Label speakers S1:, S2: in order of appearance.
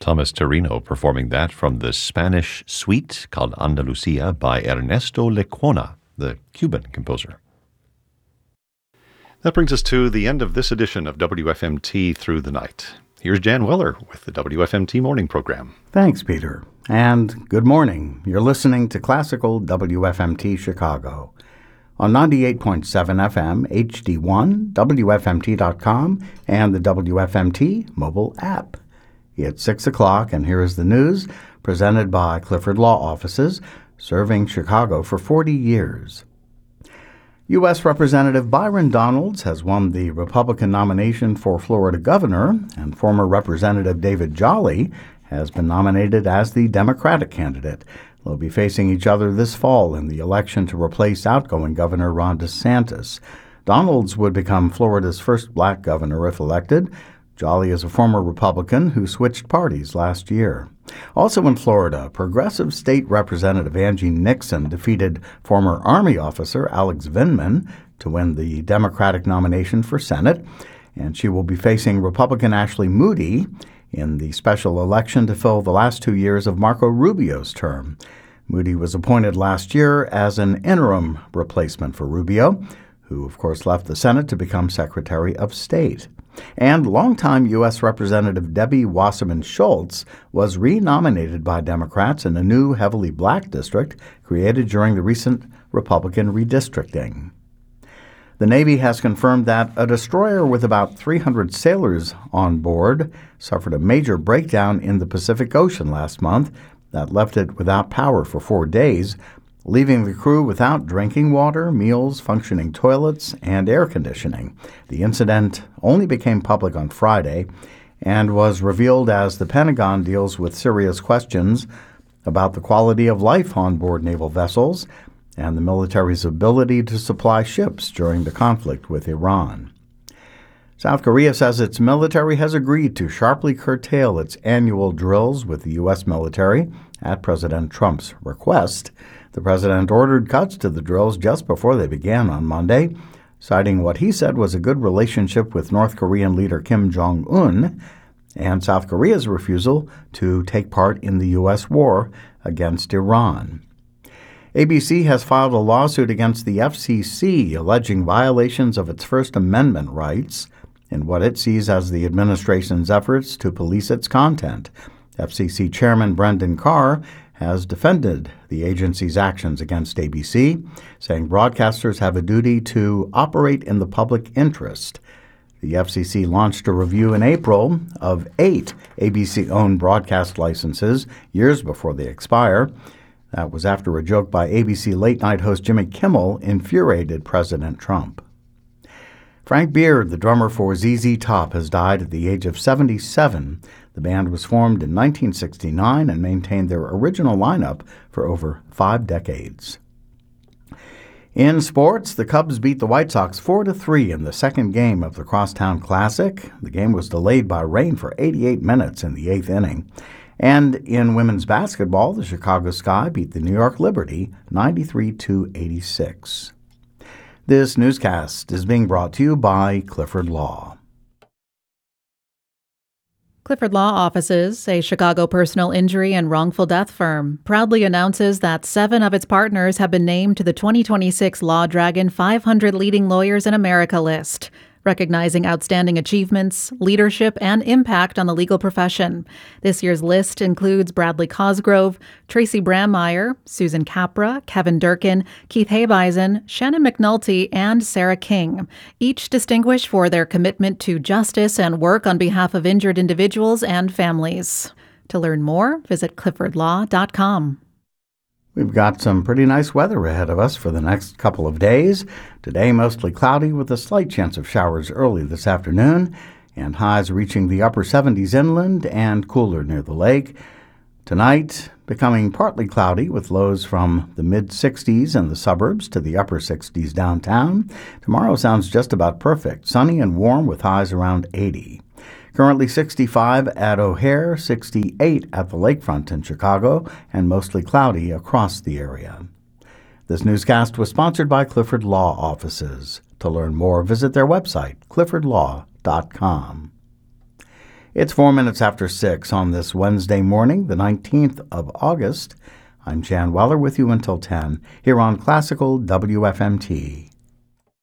S1: Thomas Torino performing that from the Spanish suite called Andalusia by Ernesto Lecuona, the Cuban composer. That brings us to the end of this edition of WFMT Through the Night. Here's Jan Weller with the WFMT Morning Program.
S2: Thanks, Peter. And good morning. You're listening to Classical WFMT Chicago on 98.7 FM, HD1, WFMT.com, and the WFMT mobile app. It's 6 o'clock, and here is the news presented by Clifford Law Offices, serving Chicago for 40 years. U.S. Representative Byron Donalds has won the Republican nomination for Florida governor, and former Representative David Jolly has been nominated as the Democratic candidate. They'll be facing each other this fall in the election to replace outgoing Governor Ron DeSantis. Donalds would become Florida's first black governor if elected. Jolly is a former Republican who switched parties last year. Also in Florida, progressive state representative Angie Nixon defeated former Army officer Alex Vindman to win the Democratic nomination for Senate, and she will be facing Republican Ashley Moody in the special election to fill the last 2 years of Marco Rubio's term. Moody was appointed last year as an interim replacement for Rubio, who of course left the Senate to become Secretary of State. And longtime U.S. Representative Debbie Wasserman Schultz was renominated by Democrats in a new heavily black district created during the recent Republican redistricting. The Navy has confirmed that a destroyer with about 300 sailors on board suffered a major breakdown in the Pacific Ocean last month that left it without power for 4 days, leaving the crew without drinking water, meals, functioning toilets, and air conditioning. The incident only became public on Friday and was revealed as the Pentagon deals with serious questions about the quality of life on board naval vessels and the military's ability to supply ships during the conflict with Iran. South Korea says its military has agreed to sharply curtail its annual drills with the U.S. military at President Trump's request. The president ordered cuts to the drills just before they began on Monday, citing what he said was a good relationship with North Korean leader Kim Jong-un and South Korea's refusal to take part in the U.S. war against Iran. ABC has filed a lawsuit against the FCC alleging violations of its First Amendment rights in what it sees as the administration's efforts to police its content. FCC Chairman Brendan Carr has defended the agency's actions against ABC, saying broadcasters have a duty to operate in the public interest. The FCC launched a review in April of 8 ABC-owned broadcast licenses years before they expire. That was after a joke by ABC late-night host Jimmy Kimmel infuriated President Trump. Frank Beard, the drummer for ZZ Top, has died at the age of 77. The band was formed in 1969 and maintained their original lineup for over 5 decades. In sports, the Cubs beat the White Sox 4-3 in the second game of the Crosstown Classic. The game was delayed by rain for 88 minutes in the 8th inning. And in women's basketball, the Chicago Sky beat the New York Liberty 93-86. This newscast is being brought to you by Clifford Law.
S3: Clifford Law Offices, a Chicago personal injury and wrongful death firm, proudly announces that 7 of its partners have been named to the 2026 Law Dragon 500 Leading Lawyers in America list, recognizing outstanding achievements, leadership, and impact on the legal profession. This year's list includes Bradley Cosgrove, Tracy Brammeyer, Susan Capra, Kevin Durkin, Keith Habeisen, Shannon McNulty, and Sarah King, each distinguished for their commitment to justice and work on behalf of injured individuals and families. To learn more, visit cliffordlaw.com.
S2: We've got some pretty nice weather ahead of us for the next couple of days. Today, mostly cloudy with a slight chance of showers early this afternoon, and highs reaching the upper 70s inland and cooler near the lake. Tonight, becoming partly cloudy with lows from the mid-60s in the suburbs to the upper 60s downtown. Tomorrow sounds just about perfect, sunny and warm with highs around 80. Currently 65 at O'Hare, 68 at the lakefront in Chicago, and mostly cloudy across the area. This newscast was sponsored by Clifford Law Offices. To learn more, visit their website, cliffordlaw.com. It's 4 minutes after 6 on this Wednesday morning, the 19th of August. I'm Jan Weller with you until 10 here on Classical WFMT.